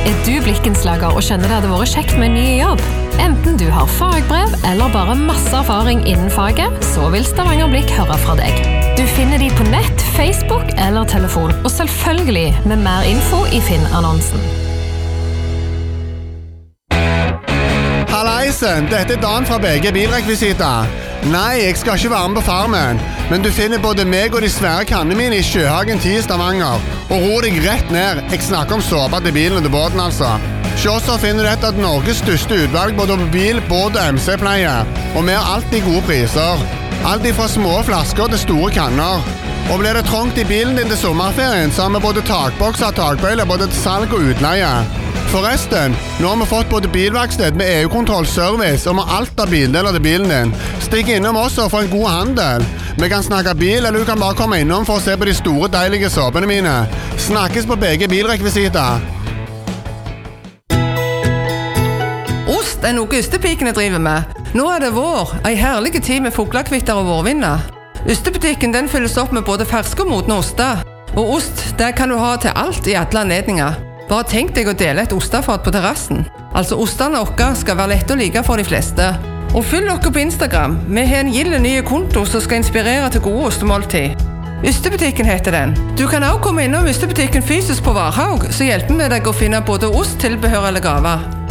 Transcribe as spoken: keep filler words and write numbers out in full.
Er du blikkenslager og skjønner det hadde vært kjekt med en ny jobb? Enten du har fagbrev eller bare masse erfaring innen faget, så vil Stavanger Blikk høre fra deg. Du finner de på nett, Facebook eller telefon, og selvfølgelig med mer info i Finn-annonsen. Hallaisen, dette er Dan fra B G Bilrekvisita. Nei, jeg skal ikke være med på farmen, men du finner både meg og de svære kannene mine i Sjøhagen ti i Stavanger. Og ro deg rett ned, jeg snakker om såpa til bilen og til båten altså. Så også finner du et av Norges største utvalg både på bil, båt og M C-pleie. Og vi har alltid gode priser. Alt fra små flasker til store kanner. Og blir det trångt i bilen din til sommerferien, så har vi både takbokser og takbøyler både til salg og utleie. Forresten, nå har vi fått både bilverksted med E U-kontroll, service og med alt av bildeler til bilen din. Stikk innom oss og få en god handel. Vi kan snakke bil, eller du kan bare komme innom for å se på de store, deilige såpene mine. Snakkes på B G Bilrekvisita. Ost er noe ystepikene driver med. Nå er det vår, en herlig tid med fuglekvitter og vårvinner. Ystebutikken den fylles opp med både ferske og modne oster. Og ost, det kan du ha til alt i alle anledninger. Bare tenk deg å dele et ostefat på terrassen. Altså, ostene våre skal være lett å like for de fleste. Og følg dere på Instagram. Vi har en gilde nye konto som skal inspirere til gode ostemåltid. Ystebutikken heter den. Du kan også komme innom Ystebutikken fysisk på Varhaug, så hjelper vi deg å finne både ost, tilbehør eller gaver.